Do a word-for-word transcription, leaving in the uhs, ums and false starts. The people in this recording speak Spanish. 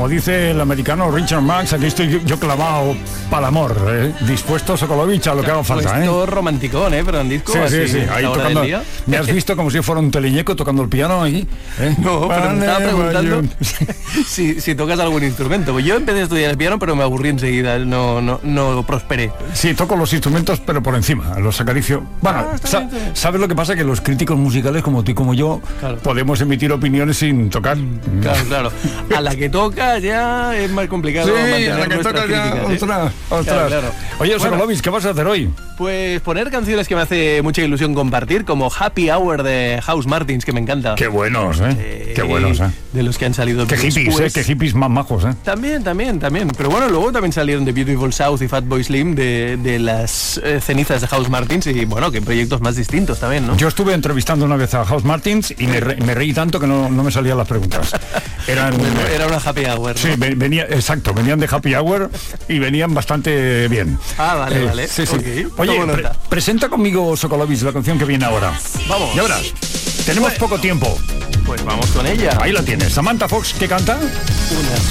como dice el americano Richard Marx, aquí estoy yo, yo clavado para el amor, ¿eh? Dispuesto, Sokolovich, a lo que haga falta, ¿eh? Todo romanticón, ¿eh? Pero en disco, sí, así, sí, sí, ahí tocando. Me has visto como si fuera un teleñeco tocando el piano ahí, ¿eh? No, pero me estaba preguntando si, si tocas algún instrumento. Yo empecé a estudiar el piano, pero me aburrí enseguida, no, no, no prosperé. Sí, toco los instrumentos, pero por encima, los acaricio. Bueno, ah, sa ¿sabes lo que pasa? Que los críticos musicales como tú y como yo, claro, podemos emitir opiniones sin tocar. Claro, claro. A la que toca ya es más complicado. Sí, mantener a la que toca ya, críticas, ¿eh? ostras, ostras. Claro, claro. Oye, Bueno, Sokolovich, ¿qué vas a hacer hoy? Pues poner canciones que me hace mucha ilusión compartir, como Happy Hour de House Martins, que me encanta. Qué buenos, ¿eh? eh Qué buenos, ¿eh? De los que han salido Qué después. hippies, ¿eh? Qué hippies más majos, ¿eh? También, también, también. Pero bueno, luego también salieron The Beautiful South y Fatboy Slim de, de las eh, cenizas de House Martins y bueno, que proyectos más distintos también, ¿no? Yo estuve entrevistando una vez a House Martins y me, re me reí tanto que no, no me salían las preguntas. Eran, Era una happy hour, ¿no? Sí, venía, exacto, venían de happy hour y venían bastante bien. Ah, vale, eh, vale. Sí, sí. Okay. Oye, pre presenta conmigo, Sokolovich, la canción que viene ahora. Vamos. Ya verás. Tenemos pues, poco tiempo. Pues vamos con ella. Ahí la tienes. Samantha Fox, ¿qué canta? Una